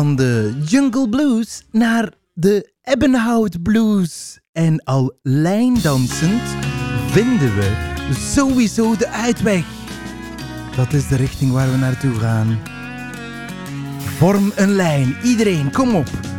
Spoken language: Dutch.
Van de Jungle Blues naar de Ebbenhout Blues. En al lijndansend vinden we sowieso de uitweg. Dat is de richting waar we naartoe gaan. Vorm een lijn. Iedereen, kom op.